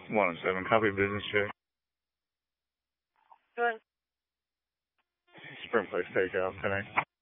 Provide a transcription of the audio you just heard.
107, copy business check. Good. Spring Place takeout tonight.